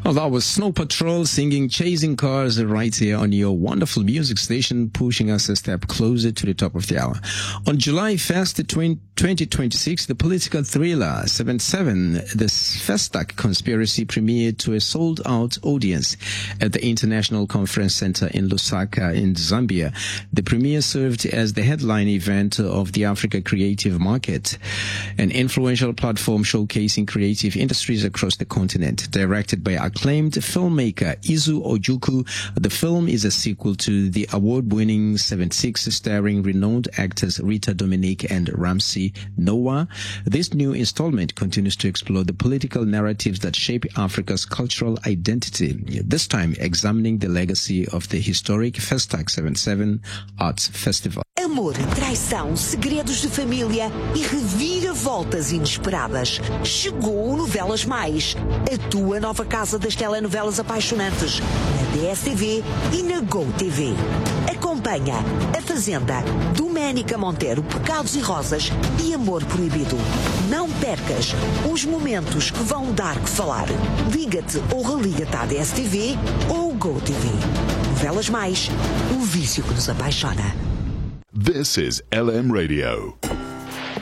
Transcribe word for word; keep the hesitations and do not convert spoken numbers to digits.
Well, that was Snow Patrol singing Chasing Cars right here on your wonderful music station, pushing us a step closer to the top of the hour. On July first, twenty twenty-six, the political thriller seven seven, the Festac Conspiracy, premiered to a sold-out audience at the International Conference Center in Lusaka in Zambia. The premiere served as the headline event of the Africa Creative Market, an influential platform showcasing creative industries across the continent. Directed by acclaimed filmmaker Izu Ojuku, the film is a sequel to the award-winning seven six, starring renowned actors Rita Dominique and Ramsey Noah. This new installment continues to explore the political narratives that shape Africa's cultural identity, this time examining the legacy of the historic Festac seven seven Arts Festival. Amor, traição, segredos de família e reviravoltas inesperadas. Chegou o Novelas Mais, a tua nova casa das telenovelas apaixonantes, na D S T V e na GoTV. Acompanha A Fazenda, Doménica Monteiro, Pecados e Rosas e Amor Proibido. Não percas os momentos que vão dar que falar. Liga-te ou religa-te à D S T V ou GoTV. Novelas Mais, o vício que nos apaixona. This is L M Radio.